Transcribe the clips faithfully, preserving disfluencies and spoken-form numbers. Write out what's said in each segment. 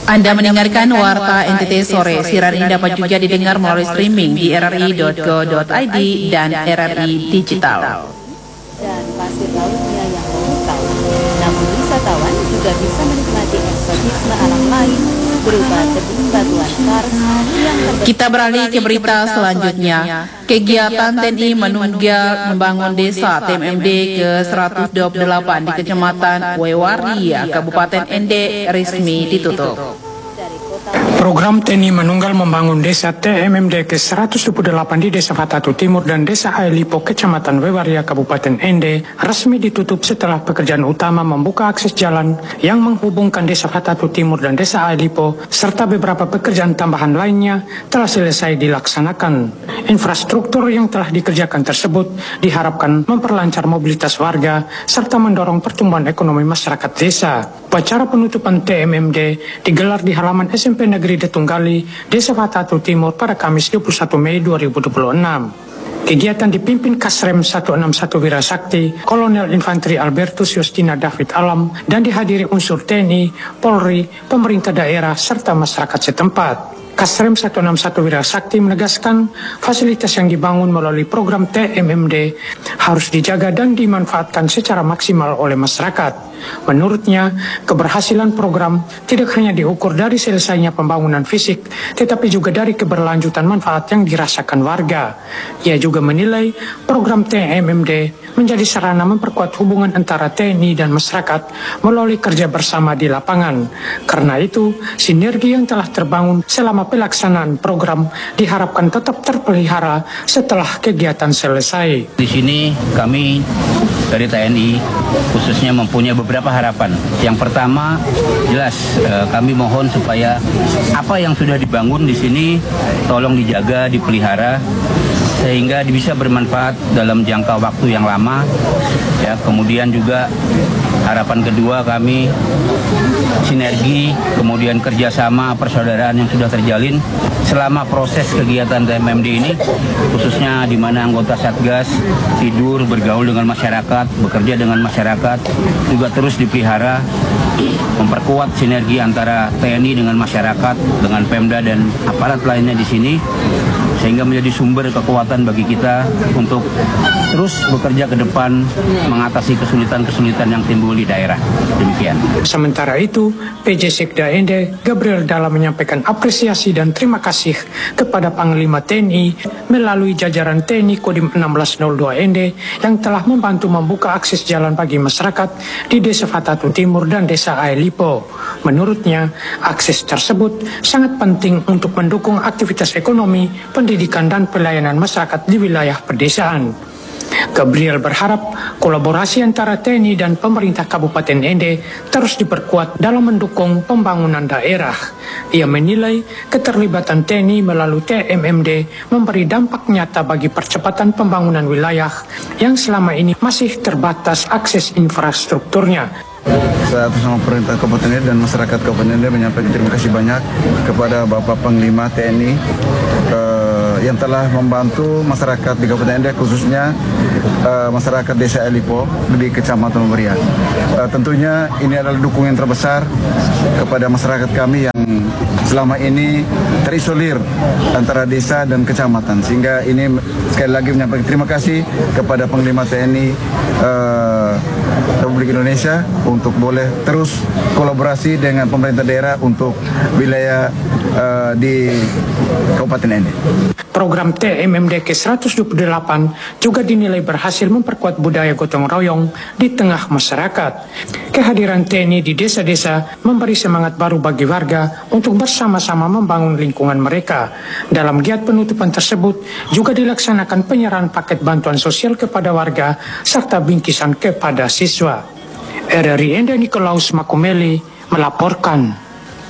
Anda mendengarkan Warta N T T Sore. Siaran ini dapat juga didengar melalui streaming di r r i titik go titik i d dan R R I Digital. Dan pasir lautnya yang memukau. Namun wisatawan juga bisa menikmati eksotisme alam lain berupa tebing batuan kars yang terbentuk. Kita beralih ke berita selanjutnya. Kegiatan T N I menunggal membangun desa T M M D ke seratus dua puluh delapan di Kecamatan Wewaria, Kabupaten Ende resmi ditutup. Program T N I menunggal membangun desa T M M D ke seratus dua puluh delapan di Desa Fatatu Timur dan Desa Aelipo, Kecamatan Wewaria, Kabupaten Ende, resmi ditutup setelah pekerjaan utama membuka akses jalan yang menghubungkan Desa Fatatu Timur dan Desa Aelipo, serta beberapa pekerjaan tambahan lainnya telah selesai dilaksanakan. Infrastruktur yang telah dikerjakan tersebut diharapkan memperlancar mobilitas warga serta mendorong pertumbuhan ekonomi masyarakat desa. Upacara penutupan T M M D digelar di halaman S M P Negeri Detunggali, Desa Fatatu Timur pada Kamis dua puluh satu Mei dua ribu dua puluh enam. Kegiatan dipimpin Kasrem seratus enam puluh satu Wirasakti, Kolonel Infanteri Albertus Justina David Alam, dan dihadiri unsur T N I, Polri, pemerintah daerah, serta masyarakat setempat. Kasrem seratus enam puluh satu Wirasakti menegaskan fasilitas yang dibangun melalui program T M M D harus dijaga dan dimanfaatkan secara maksimal oleh masyarakat. Menurutnya, keberhasilan program tidak hanya diukur dari selesainya pembangunan fisik, tetapi juga dari keberlanjutan manfaat yang dirasakan warga. Ia juga menilai program T M M D menjadi sarana memperkuat hubungan antara T N I dan masyarakat melalui kerja bersama di lapangan. Karena itu, sinergi yang telah terbangun selama pelaksanaan program diharapkan tetap terpelihara setelah kegiatan selesai. Di sini kami dari T N I khususnya mempunyai beberapa harapan. Yang pertama, jelas eh, kami mohon supaya apa yang sudah dibangun di sini tolong dijaga, dipelihara sehingga bisa bermanfaat dalam jangka waktu yang lama. Ya, kemudian juga harapan kedua kami sinergi, kemudian kerjasama persaudaraan yang sudah terjalin selama proses kegiatan T M M D ini, khususnya di mana anggota Satgas tidur, bergaul dengan masyarakat, bekerja dengan masyarakat, juga terus dipelihara, memperkuat sinergi antara T N I dengan masyarakat, dengan Pemda dan aparat lainnya di sini, sehingga menjadi sumber kekuatan bagi kita untuk terus bekerja ke depan mengatasi kesulitan-kesulitan yang timbul di daerah. Demikian. Sementara itu, P J Sekda Ende, Gabriel Dalla, menyampaikan apresiasi dan terima kasih kepada Panglima T N I melalui jajaran T N I Kodim enam belas nol dua Ende yang telah membantu membuka akses jalan bagi masyarakat di Desa Fatatu Timur dan Desa Aelipo. Menurutnya, akses tersebut sangat penting untuk mendukung aktivitas ekonomi, pendidikan, dan pelayanan masyarakat di wilayah pedesaan. Gabriel berharap kolaborasi antara T N I dan pemerintah Kabupaten Ende terus diperkuat dalam mendukung pembangunan daerah. Ia menilai keterlibatan T N I melalui T M M D memberi dampak nyata bagi percepatan pembangunan wilayah yang selama ini masih terbatas akses infrastrukturnya. Saya atas nama pemerintah Kabupaten Ende dan masyarakat Kabupaten Ende menyampaikan terima kasih banyak kepada Bapak Panglima T N I uh, yang telah membantu masyarakat di Kabupaten Ende, khususnya uh, masyarakat Desa Aelipo di Kecamatan Wewaria. Uh, tentunya ini adalah dukungan terbesar kepada masyarakat kami yang selama ini terisolir antara desa dan kecamatan, sehingga ini sekali lagi menyampaikan terima kasih kepada Panglima T N I uh, Republik Indonesia untuk boleh terus kolaborasi dengan pemerintah daerah untuk wilayah uh, di Kabupaten Ende. Program T M M D ke seratus dua puluh delapan juga dinilai berhasil memperkuat budaya gotong royong di tengah masyarakat. Kehadiran T N I di desa-desa memberi semangat baru bagi warga untuk bersama-sama membangun lingkungan mereka. Dalam giat penutupan tersebut juga dilaksanakan penyerahan paket bantuan sosial kepada warga serta bingkisan kepada siswa. R R I Ende Nikolaus Makumeli melaporkan.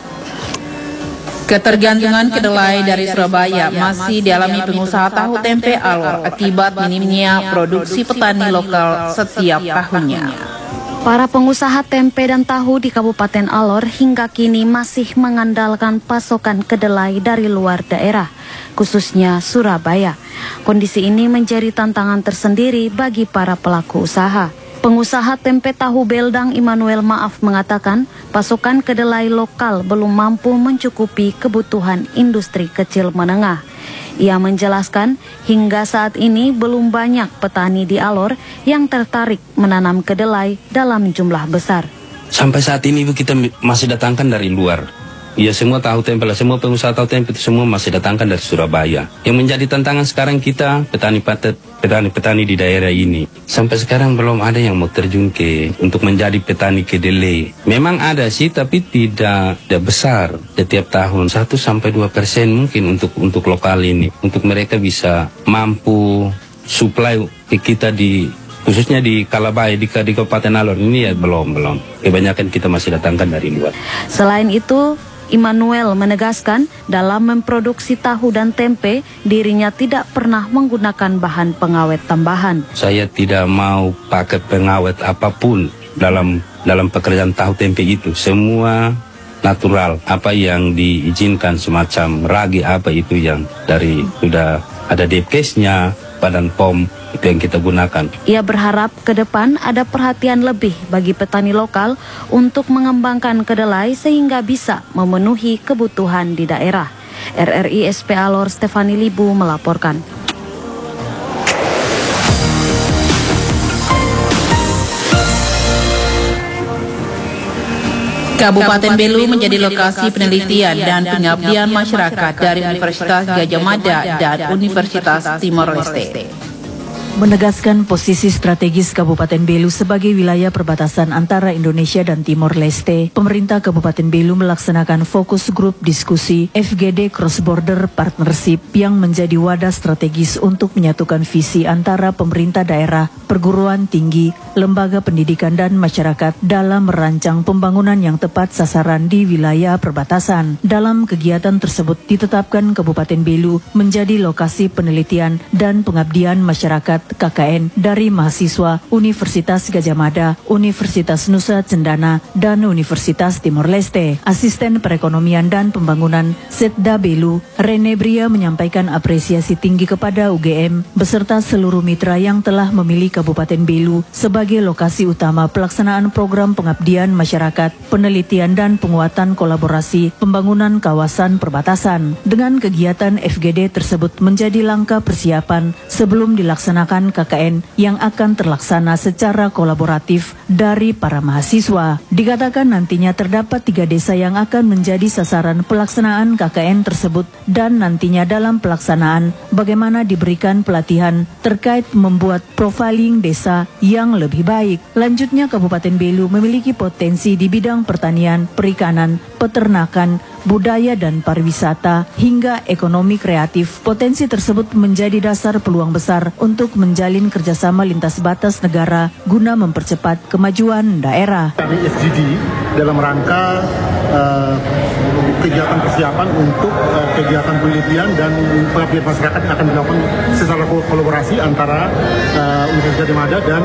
Ketergantungan kedelai dari Surabaya masih dialami pengusaha tahu tempe Alor akibat minimnya produksi petani lokal setiap tahunnya. Para pengusaha tempe dan tahu di Kabupaten Alor hingga kini masih mengandalkan pasokan kedelai dari luar daerah, khususnya Surabaya. Kondisi ini menjadi tantangan tersendiri bagi para pelaku usaha. Pengusaha tempe tahu Beldang Immanuel Maaf mengatakan pasokan kedelai lokal belum mampu mencukupi kebutuhan industri kecil menengah. Ia menjelaskan hingga saat ini belum banyak petani di Alor yang tertarik menanam kedelai dalam jumlah besar. Sampai saat ini kita masih datangkan dari luar. Ya semua tahu tempe lah, semua pengusaha tahu tempe itu semua masih datangkan dari Surabaya. Yang menjadi tantangan sekarang kita petani patet, petani-petani di daerah ini. Sampai sekarang belum ada yang mau terjun ke untuk menjadi petani kedelai. Memang ada sih, tapi tidak tidak besar. Setiap tahun satu sampai dua persen mungkin untuk untuk lokal ini, untuk mereka bisa mampu supply ke kita di khususnya di Kalabaya, di, di Kabupaten Alor ini ya belum belum. Kebanyakan kita masih datangkan dari luar. Selain itu, Immanuel menegaskan dalam memproduksi tahu dan tempe, dirinya tidak pernah menggunakan bahan pengawet tambahan. Saya tidak mau pakai pengawet apapun dalam dalam pekerjaan tahu tempe itu. Semua natural. Apa yang diizinkan semacam ragi apa itu yang dari sudah ada D P S-nya, Badan P O M, itu yang kita gunakan. Ia berharap ke depan ada perhatian lebih bagi petani lokal untuk mengembangkan kedelai sehingga bisa memenuhi kebutuhan di daerah. R R I S P Alor Stefani Libu melaporkan. Kabupaten Belu menjadi lokasi penelitian dan pengabdian masyarakat dari Universitas Gadjah Mada dan Universitas Timor Leste. Menegaskan posisi strategis Kabupaten Belu sebagai wilayah perbatasan antara Indonesia dan Timor Leste, pemerintah Kabupaten Belu melaksanakan fokus grup diskusi F G D Cross Border Partnership yang menjadi wadah strategis untuk menyatukan visi antara pemerintah daerah, perguruan tinggi, lembaga pendidikan dan masyarakat dalam merancang pembangunan yang tepat sasaran di wilayah perbatasan. Dalam kegiatan tersebut ditetapkan Kabupaten Belu menjadi lokasi penelitian dan pengabdian masyarakat K K N dari mahasiswa Universitas Gadjah Mada, Universitas Nusa Cendana, dan Universitas Timor Leste. Asisten Perekonomian dan Pembangunan Setda Belu, Rene Bria menyampaikan apresiasi tinggi kepada U G M beserta seluruh mitra yang telah memilih Kabupaten Belu sebagai lokasi utama pelaksanaan program pengabdian masyarakat, penelitian dan penguatan kolaborasi pembangunan kawasan perbatasan. Dengan kegiatan F G D tersebut menjadi langkah persiapan sebelum dilaksanakan K K N yang akan terlaksana secara kolaboratif dari para mahasiswa. Dikatakan nantinya terdapat tiga desa yang akan menjadi sasaran pelaksanaan K K N tersebut dan nantinya dalam pelaksanaan bagaimana diberikan pelatihan terkait membuat profiling desa yang lebih baik. Lanjutnya Kabupaten Belu memiliki potensi di bidang pertanian, perikanan, peternakan, budaya dan pariwisata hingga ekonomi kreatif. Potensi tersebut menjadi dasar peluang besar untuk menjalin kerjasama lintas batas negara guna mempercepat kemajuan daerah. Kami S G D dalam rangka uh, kegiatan persiapan untuk uh, kegiatan penelitian dan pengabdian masyarakat yang akan dilakukan secara kolaborasi antara uh, Universitas Gadjah Mada dan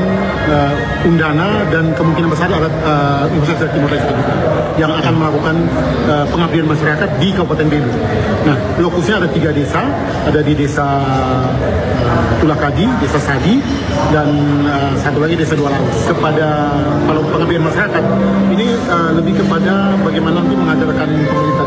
uh, Undana dan kemungkinan besar ada uh, Universitas Timor Leste yang akan melakukan uh, pengabdian masyarakat di Kabupaten Belu. Nah, lokusnya ada tiga desa, ada di desa uh, Tulakadi, desa Sadi, dan uh, satu lagi desa Dua Laut. Kepada kalau pengabdian masyarakat ini uh, lebih kepada bagaimana nanti mengajarkan penelitian